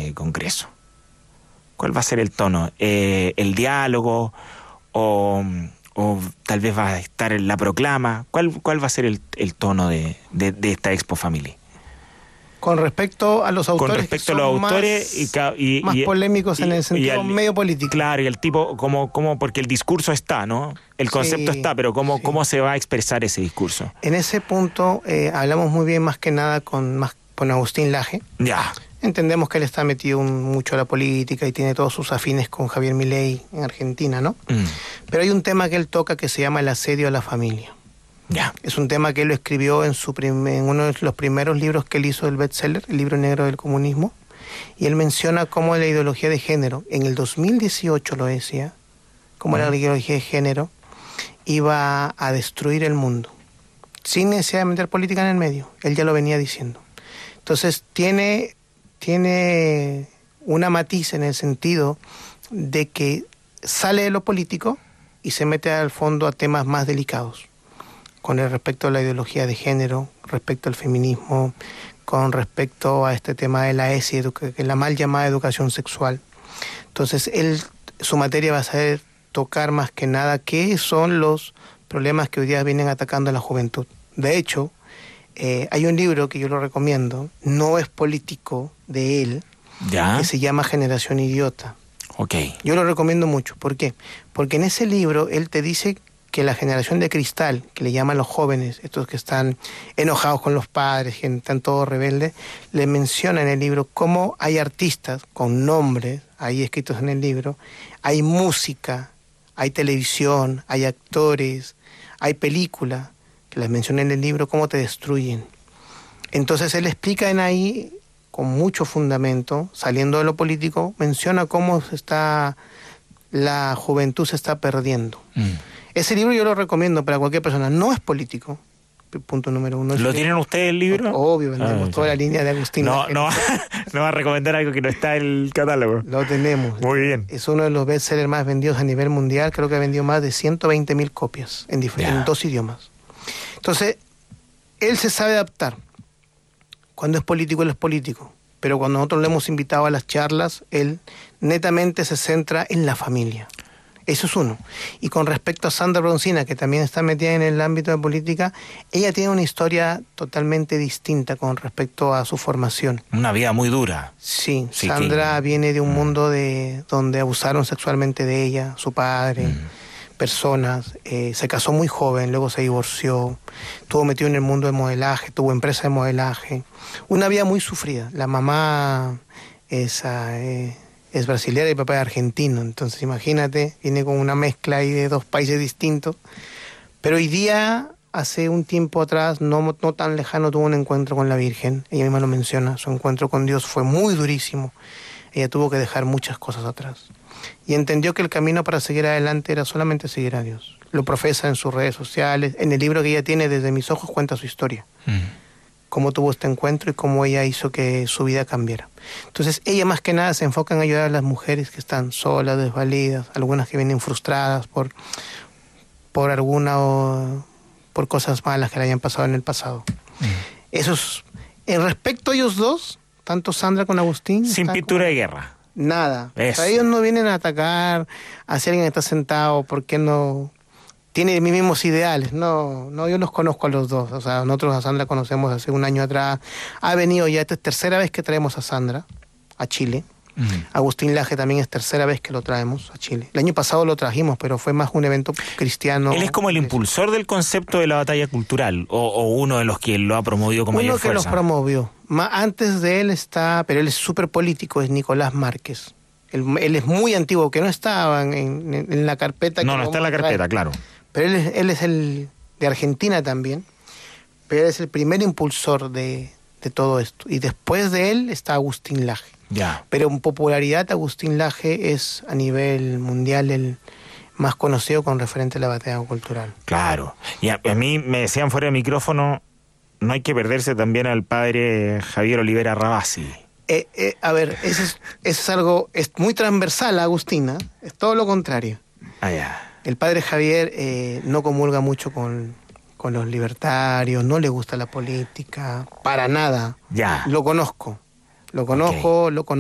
este Congreso? ¿Cuál va a ser el tono? ¿El diálogo? ¿O tal vez va a estar en la proclama? ¿Cuál va a ser el tono de esta Expo Family? Con respecto a los autores, con respecto a los autores más polémicos en el sentido medio político. Claro, y el tipo, porque el discurso está, ¿no? El concepto está, pero ¿cómo se va a expresar ese discurso? En ese punto hablamos muy bien más que nada con Agustín Laje. Ya. Entendemos que él está metido mucho a la política y tiene todos sus afines con Javier Milei en Argentina, ¿no? Pero hay un tema que él toca que se llama el asedio a la familia. Ya. Es un tema que él lo escribió en uno de los primeros libros que él hizo del bestseller, el libro negro del comunismo, y él menciona cómo la ideología de género, en el 2018 lo decía, cómo la ideología de género iba a destruir el mundo, sin necesidad de meter política en el medio. Él ya lo venía diciendo. Entonces tiene una matiz en el sentido de que sale de lo político y se mete al fondo a temas más delicados, con respecto a la ideología de género, respecto al feminismo, con respecto a este tema de la ESI, la mal llamada educación sexual. Entonces, su materia va a ser tocar más que nada qué son los problemas que hoy día vienen atacando a la juventud. De hecho, hay un libro que yo lo recomiendo, no es político, de él, ¿ya? Que se llama Generación Idiota. Okay. Yo lo recomiendo mucho. ¿Por qué? Porque en ese libro él te dice que la generación de cristal, que le llaman los jóvenes, estos que están enojados con los padres, que están todos rebeldes, le menciona en el libro cómo hay artistas con nombres ahí escritos en el libro, hay música, hay televisión, hay actores, hay película, que les menciona en el libro, cómo te destruyen. Entonces él explica en ahí, con mucho fundamento, saliendo de lo político, menciona cómo la juventud se está perdiendo. Ese libro yo lo recomiendo para cualquier persona. No es político, punto número uno. ¿Lo tienen ustedes el libro? Obvio, vendemos toda la línea de Agustín. No va a recomendar algo que no está en el catálogo. Lo tenemos. Muy bien. Es uno de los bestsellers más vendidos a nivel mundial. Creo que ha vendido más de 120.000 copias en 2 idiomas. Entonces, él se sabe adaptar. Cuando es político, él es político. Pero cuando nosotros le hemos invitado a las charlas, él netamente se centra en la familia. Eso es uno. Y con respecto a Sandra Broncina, que también está metida en el ámbito de política, ella tiene una historia totalmente distinta con respecto a su formación. Una vida muy dura. Sí, Sandra viene de un mundo donde abusaron sexualmente de ella, su padre, personas. Se casó muy joven, luego se divorció, estuvo metido en el mundo del modelaje, tuvo empresa de modelaje. Una vida muy sufrida. La mamá es brasileña y el papá es argentino, entonces imagínate, viene con una mezcla ahí de 2 países distintos. Pero hoy día, hace un tiempo atrás, no tan lejano, tuvo un encuentro con la Virgen. Ella misma lo menciona, su encuentro con Dios fue muy durísimo. Ella tuvo que dejar muchas cosas atrás. Y entendió que el camino para seguir adelante era solamente seguir a Dios. Lo profesa en sus redes sociales, en el libro que ella tiene, Desde mis ojos, cuenta su historia. Cómo tuvo este encuentro y cómo ella hizo que su vida cambiara. Entonces, ella más que nada se enfoca en ayudar a las mujeres que están solas, desvalidas, algunas que vienen frustradas por cosas malas que le hayan pasado en el pasado. Eso es, en respecto a ellos dos, tanto Sandra con Agustín... Sin pintura de guerra. Nada. O sea, ellos no vienen a atacar a si alguien está sentado, porque no... Tiene mis mismos ideales. No, yo los conozco a los dos. O sea, nosotros a Sandra conocemos hace un año atrás. Ha venido ya, esta es 3ª vez que traemos a Sandra a Chile. Agustín Laje también es 3ª vez que lo traemos a Chile. El año pasado lo trajimos, pero fue más un evento cristiano. ¿Él es como el impulsor del concepto de la batalla cultural? ¿O uno de los que lo ha promovido con mayor fuerza? Uno que lo promovió. Antes de él pero él es súper político, es Nicolás Márquez. Él es muy antiguo, que no estaba en la carpeta. No está en la carpeta, claro. Pero él es el de Argentina también, pero él es el primer impulsor de todo esto. Y después de él está Agustín Laje. Ya. Pero en popularidad Agustín Laje es a nivel mundial el más conocido con referente a la batalla cultural. Claro. Y a mí me decían fuera de micrófono, no hay que perderse también al padre Javier Olivera Rabasi. A ver, eso es algo, es muy transversal a Agustina, es todo lo contrario. Ya. El padre Javier no comulga mucho con los libertarios, no le gusta la política, para nada. Ya. Lo conozco,